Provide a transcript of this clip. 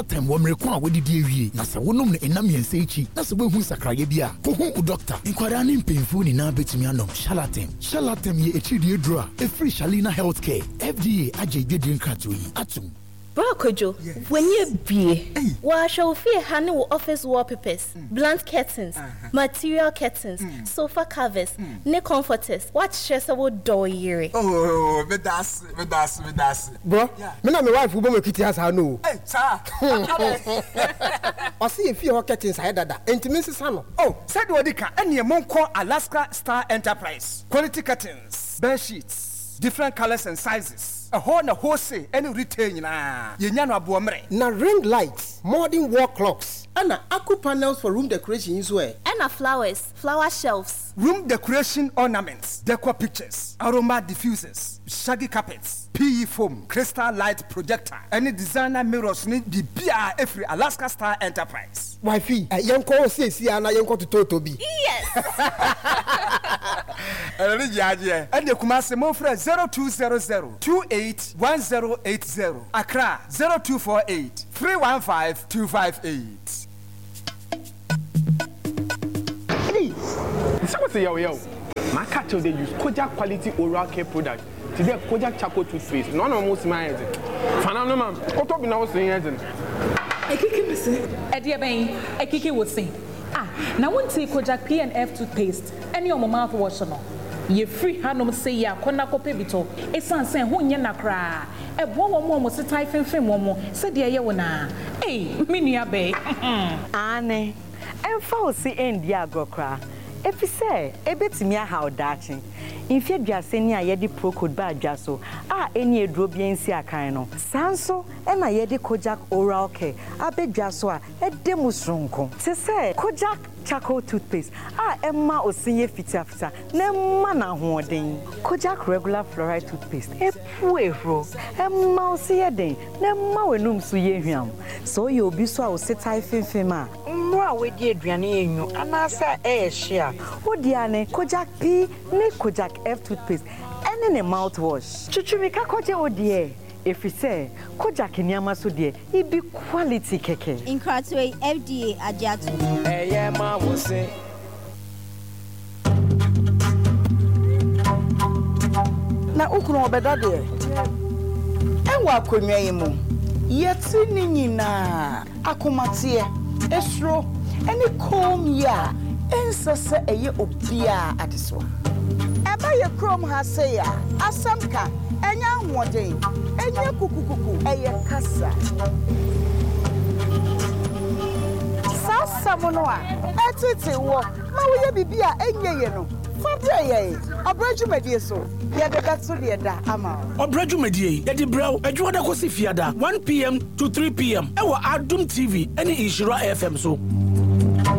Tem womrekwa wedidi ewie na se wonom ne enam yense echi na se wehu sakraye bia ko hu doctor inkwara ne mpemfu ni na betumi anom Shalatem ye echidi edura free Shalina Healthcare FDA agye nkrato yi atum Bro Kojo, when you be, wa show fear handle with office wallpapers, blunt curtains, material curtains, sofa covers, ne comforters. What stress about door year? Oh, me das. Bro, me na me wife who be kiti asa no. Hey, sir. I see if you curtains I dada. Intimacy sano. Oh, said Wadika, and your mom call Alaska Star Enterprise. Quality curtains, bed sheets, different colors and sizes. A wholesale any retail na yenyano abuomre na ring lights, modern wall clocks, and aqua panels for room decoration as well. And flowers, flower shelves, room decoration ornaments, decor pictures, aroma diffusers, shaggy carpets, PE foam, crystal light projector, any designer mirrors need be bia every Alaska Star Enterprise. Wifey, yanko see ana yanko to Totobi. Yes. And the Kumasi Mofre 0200-281080. Accra 0248-315-258. So what's yo? My cat told they use Kojak quality oral care product. Today Kojak charcoal toothpaste. None of most my head. Fanano man, what up in our saying? Ekiki missing. Edia Bain, Ekiki would sing. Now one take Kojak PNF toothpaste. Any of my mouthwash no. Ye free hanum say ya kona kope bito. Esan sen ho nya nakra. E bo wo mo se typing film mo. Se de ye wona. Hey, me nua be. Ane. Emfa o si endi agrokra. Efi say ebetimi aha odachi. Infia dwase ni a ye de procode ba adwaso. Eni eduro bia nsi akan no. Sanso e na ye de Kojak oral care. Abedwaso a e de musronko. Se say Kojak charcoal toothpaste emma osinye fita na emma na hoden. Kojak regular fluoride toothpaste epuehro emma osiye den na emma wenum so ye hwam so ye obi so a osetai fimfima mro a wedi aduane enyu anasa ehye wodi ane Kojak P ne Kojak F toothpaste ene ne mouthwash chuchumika koje odie. If you say Kojak Nyama so dear, it be quality keke. In Cratway FDA Ajatu. Yeah, ma will say. Na ukunu obeda de. Enwa akonwa yimu. Yeti ni nyina akomatie esro eni kom ya ensese eye obia adeswa. Eba ye krom ha say ya asamka enya hoden enya kukukuku eye kasa sasa mono a etete wo ma wo ye bibia enye ye no fabre ye obrajumedie so ye de gato de da ama obrajumedie ye di braw adwo da kosi fiada 1 p.m. to 3 p.m. e wo Adum TV ene Ishira FM so